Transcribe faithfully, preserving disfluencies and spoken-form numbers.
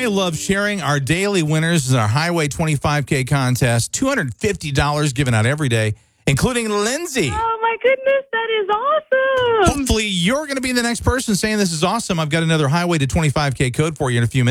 love sharing our daily winners in our Highway twenty-five K contest. two hundred fifty dollars given out every day, including Lindsay. Oh, my goodness. That is awesome. Hopefully, you're going to be the next person saying this is awesome. I've got another Highway to twenty-five K code for you in a few minutes.